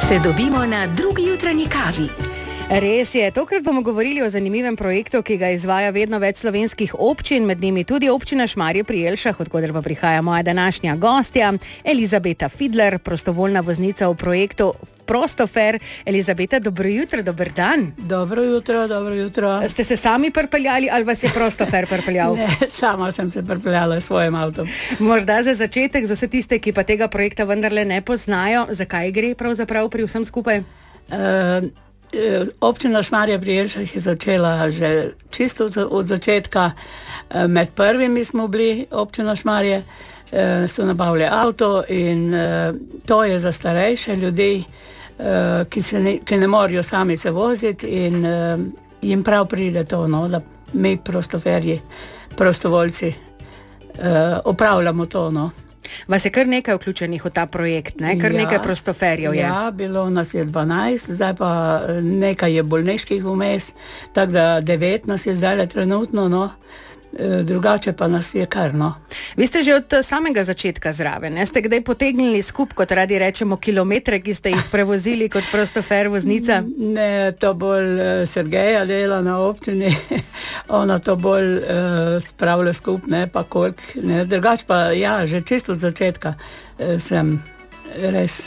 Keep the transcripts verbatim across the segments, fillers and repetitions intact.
Se dobimo na drugi jutranji kavi. Res je, tokrat bomo govorili o zanimivem projektu, ki ga izvaja vedno več slovenskih občin, med njimi tudi občina Šmarje pri Jelšah, od koder pa prihaja moja današnja gostja, Elizabeta Fidler, prostovoljna voznica v projektu Prostofer. Elizabeta, dobro jutro, dober dan. Dobro jutro, dobro jutro. Ste se sami pripeljali ali vas je Prostofer pripeljal? Ne, sama sem se pripeljala s svojim avtom. Morda za začetek, za vse tiste, ki pa tega projekta vendarle ne poznajo, zakaj gre pravzaprav pri vsem skupaj? Uh, Občina Šmarje pri Jelšah je začela že čisto od začetka. Med prvimi smo bili občina Šmarje, so nabavili avto in to je za starejše ljudi, ki, se ne, ki ne morajo sami se voziti in jim prav pride to, no, da mi prostoferji, prostovoljci opravljamo to. No. Vas je kar nekaj vključenih v ta projekt, ne? Kar ja, nekaj prostoferjev je. Ja, bilo nas je dvanajst, zdaj pa nekaj je bolniških vmes, tako da devet nas je zdaj trenutno, no. Drugače pa nas je kar, no. Vi ste že od samega začetka zraven, ne? Ste kdaj potegnili skup, kot radi rečemo, kilometre, ki ste jih prevozili kot prostofer voznica? Ne, to bolj Sergeja dela na občini, ona to bolj uh, spravlja skup, ne, pa koliko, ne, drugače pa, ja, že čisto od začetka uh, sem res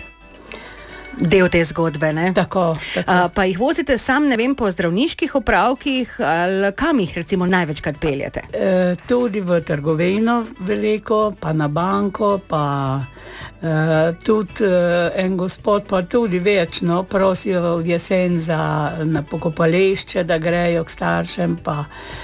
del te zgodbe, ne? Tako, tako. A, pa jih vozite sam, ne vem, po zdravniških opravkih, ali kam jih recimo največkrat peljete? E, tudi v trgovino veliko, pa na banko, pa e, tudi e, en gospod, pa tudi večno prosijo v jesen za na pokopališče, da grejo k staršem, pa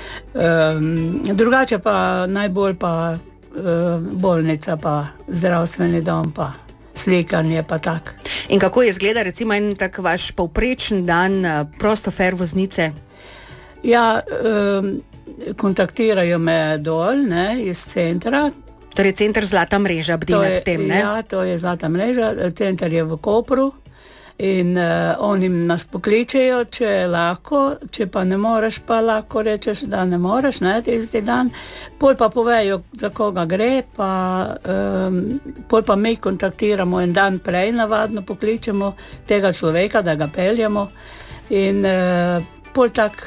e, drugače pa najbolj pa e, bolnica, pa zdravstveni dom, pa slikanje, pa tak. In kako izgleda recimo en tak vaš povprečen dan prostofer voznice? Ja, um, kontaktirajo me dol, ne, iz centra. Torej center Zlata mreža bdi nad tem, ne? Ja, to je Zlata mreža, center je v Kopru in uh, oni nas pokličejo, če lahko, če pa ne moreš, pa lahko rečeš, da ne moreš, ne, tisti dan. Pol pa povejo, za koga gre, pa um, pol pa mi kontaktiramo en dan prej, navadno pokličemo tega človeka, da ga peljemo in uh, pol tak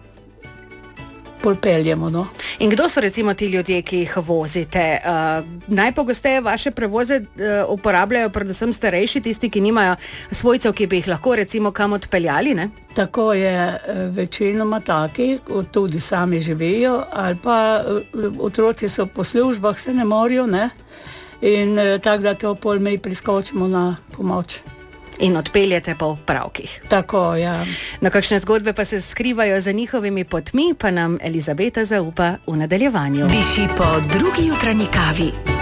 pol peljemo, no. In kdo so recimo ti ljudje, ki jih vozite? Uh, najpogosteje vaše prevoze uh, uporabljajo predvsem starejši, tisti, ki nimajo svojcev, ki bi jih lahko recimo kam odpeljali, ne? Tako je, večinoma taki, tudi sami živijo, ali pa otroci so po službah, se ne morajo, ne? In tako da to pol mi priskočimo na pomoč. In odpeljete po opravkih. Tako, ja. No, kakšne zgodbe pa se skrivajo za njihovimi potmi, pa nam Elizabeta zaupa v nadaljevanju. Diši po drugi jutranji kavi.